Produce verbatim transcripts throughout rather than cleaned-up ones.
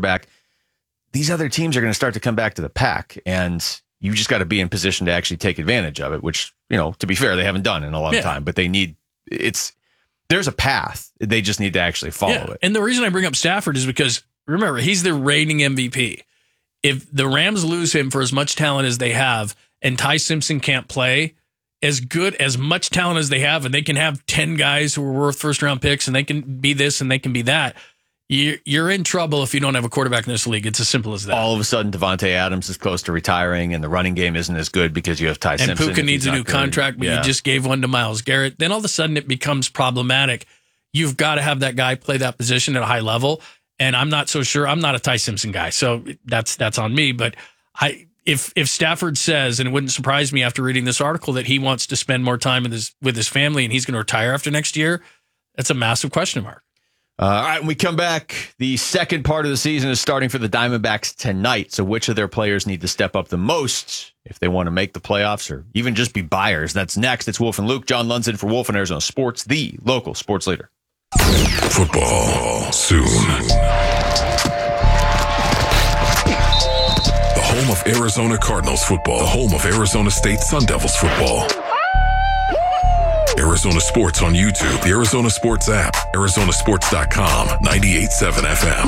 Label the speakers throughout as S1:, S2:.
S1: quarterback, these other teams are going to start to come back to the pack, and you just got to be in position to actually take advantage of it, which, you know, to be fair, they haven't done in a long yeah. time, but they need, it's, there's a path. They just need to actually follow yeah. it.
S2: And the reason I bring up Stafford is because, remember, he's the reigning M V P. If the Rams lose him for as much talent as they have, and Ty Simpson can't play, as good, as much talent as they have, and they can have ten guys who are worth first-round picks, and they can be this and they can be that, you're in trouble if you don't have a quarterback in this league. It's as simple as that.
S1: All of a sudden, Devontae Adams is close to retiring, and the running game isn't as good because you have Ty
S2: and
S1: Simpson.
S2: And Puka needs a new
S1: good.
S2: contract, but yeah. you just gave one to Myles Garrett. Then all of a sudden, it becomes problematic. You've got to have that guy play that position at a high level, and I'm not so sure. I'm not a Ty Simpson guy, so that's that's on me. But I, if if Stafford says, and it wouldn't surprise me after reading this article, that he wants to spend more time with his with his family and he's going to retire after next year, that's a massive question mark.
S1: Uh, all right, when we come back, the second part of the season is starting for the Diamondbacks tonight. So which of their players need to step up the most if they want to make the playoffs or even just be buyers? That's next. It's Wolf and Luke. John Lundzen for Wolf and Arizona Sports, the local sports leader.
S3: Football soon. The home of Arizona Cardinals football. The home of Arizona State Sun Devils football. Arizona Sports on YouTube, the Arizona Sports app, Arizona Sports dot com, ninety-eight point seven F M.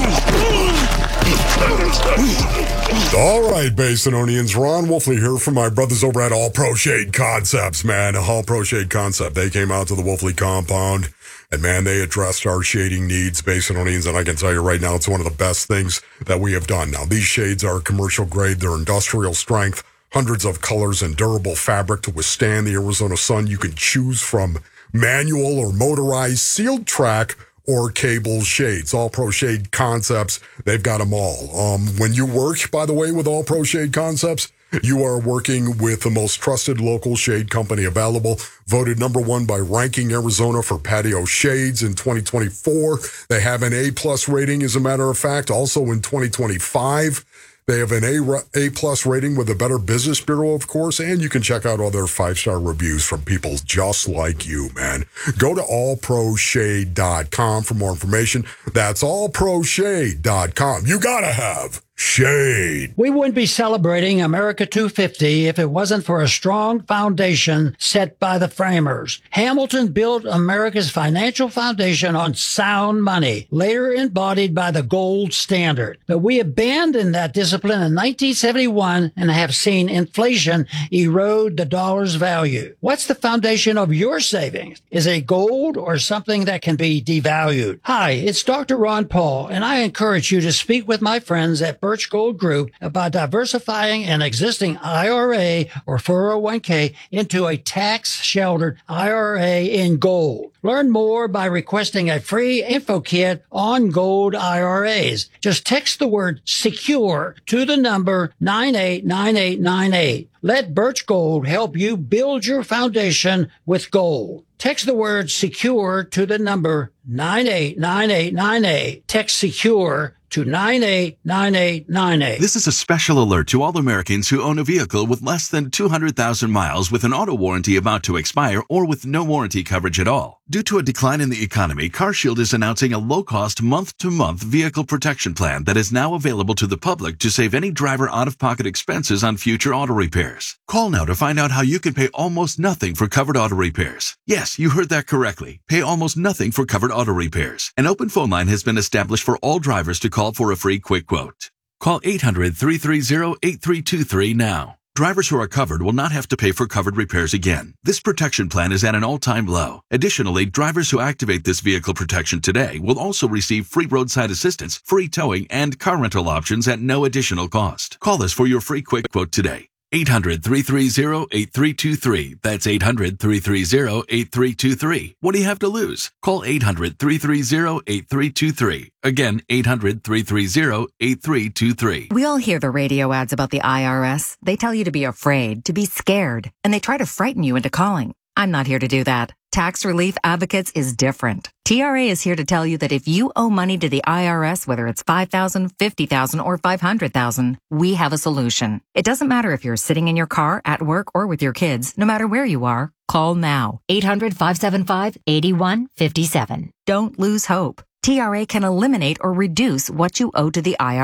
S4: All right, Basinonians, Ron Wolfley here from my brothers over at All Pro Shade Concepts, man. All Pro Shade Concept. They came out to the Wolfley compound, and man, they addressed our shading needs, Basinonians, and I can tell you right now, it's one of the best things that we have done. Now, these shades are commercial grade, they're industrial strength, hundreds of colors and durable fabric to withstand the Arizona sun. You can choose from manual or motorized, sealed track, or cable shades. All Pro Shade Concepts, they've got them all. Um, when you work, by the way, with All Pro Shade Concepts, you are working with the most trusted local shade company available, voted number one by Ranking Arizona for patio shades in twenty twenty-four. They have an A-plus rating, as a matter of fact, also in twenty twenty-five. They have an A A-plus rating with the Better Business Bureau, of course, and you can check out all their five-star reviews from people just like you, man. Go to all pro shade dot com for more information. That's all pro shade dot com. You gotta have shade.
S5: We wouldn't be celebrating America two fifty if it wasn't for a strong foundation set by the framers. Hamilton built America's financial foundation on sound money, later embodied by the gold standard. But we abandoned that discipline in nineteen seventy-one and have seen inflation erode the dollar's value. What's the foundation of your savings? Is it gold or something that can be devalued? Hi, it's Doctor Ron Paul, and I encourage you to speak with my friends at Birch Gold Group about diversifying an existing I R A or four oh one k into a tax-sheltered I R A in gold. Learn more by requesting a free info kit on gold I R As. Just text the word SECURE to the number nine eight nine eight nine eight. Let Birch Gold help you build your foundation with gold. Text the word SECURE to the number nine eight nine eight nine eight. Text SECURE to nine eight nine eight nine eight.
S6: This is a special alert to all Americans who own a vehicle with less than two hundred thousand miles with an auto warranty about to expire or with no warranty coverage at all. Due to a decline in the economy, CarShield is announcing a low-cost month-to-month vehicle protection plan that is now available to the public to save any driver out-of-pocket expenses on future auto repairs. Call now to find out how you can pay almost nothing for covered auto repairs. Yes, you heard that correctly. Pay almost nothing for covered auto repairs. An open phone line has been established for all drivers to call for a free quick quote. Call eight hundred, three three zero, eight three two three now. Drivers who are covered will not have to pay for covered repairs again. This protection plan is at an all-time low. Additionally, drivers who activate this vehicle protection today will also receive free roadside assistance, free towing, and car rental options at no additional cost. Call us for your free quick quote today. eight hundred, three three zero, eight three two three. That's eight hundred, three three zero, eight three two three. What do you have to lose? Call eight hundred, three three zero, eight three two three. Again, eight hundred, three three zero, eight three two three.
S7: We all hear the radio ads about the I R S. They tell you to be afraid, to be scared, and they try to frighten you into calling. I'm not here to do that. Tax Relief Advocates is different. T R A is here to tell you that if you owe money to the I R S, whether it's five thousand dollars, fifty thousand dollars, or five hundred thousand dollars, we have a solution. It doesn't matter if you're sitting in your car, at work, or with your kids. No matter where you are, call now. eight hundred, five seven five, eight one five seven. Don't lose hope. T R A can eliminate or reduce what you owe to the I R S.